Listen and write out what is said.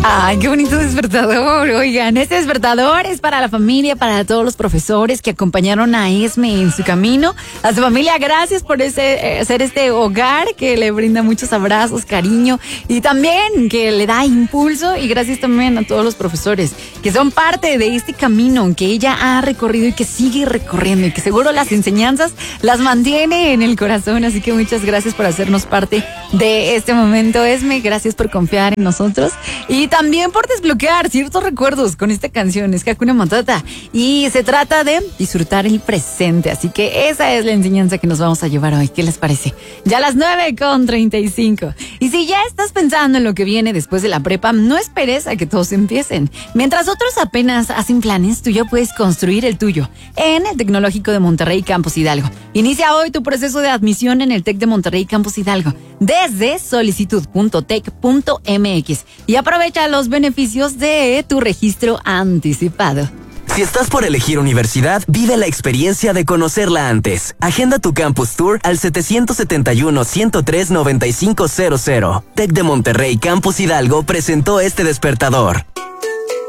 Ay, qué bonito despertador. Oigan, este despertador es para la familia, para todos los profesores que acompañaron a Esme en su camino. A su familia, gracias por ser este hogar que le brinda muchos abrazos, cariño y también que le da impulso. Y gracias también a todos los profesores que son parte de este camino que ella ha recorrido y que sigue recorriendo y que seguro las enseñanzas las mantiene en el corazón. Así que muchas gracias por hacernos parte de este momento, Esme. Gracias por confiar en nosotros y también por desbloquear ciertos recuerdos con esta canción. Es Hakuna Matata y se trata de disfrutar el presente. Así que esa es la enseñanza que nos vamos a llevar hoy. ¿Qué les parece? Ya a las 9:35. Y si ya estás pensando en lo que viene después de la prepa, no esperes a que todos empiecen. Mientras otros apenas hacen planes, tú ya puedes construir el tuyo en el Tecnológico de Monterrey Campus Hidalgo. Inicia hoy tu proceso de admisión en el TEC de Monterrey Campus Hidalgo desde solicitud.tec.mx y aprovecha los beneficios de tu registro anticipado. Si estás por elegir universidad, vive la experiencia de conocerla antes. Agenda tu Campus Tour al 771-103-9500. TEC de Monterrey Campus Hidalgo presentó este despertador.